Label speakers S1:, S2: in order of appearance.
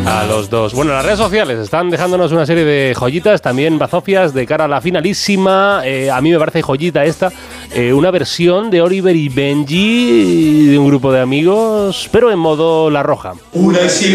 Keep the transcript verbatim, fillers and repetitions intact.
S1: A los dos. Bueno, las redes sociales están dejándonos una serie de joyitas, también bazofias de cara a la finalísima. Eh, a mí me parece joyita esta, eh, una versión de Oliver y Benji de un grupo de amigos, pero en modo La Roja.
S2: Una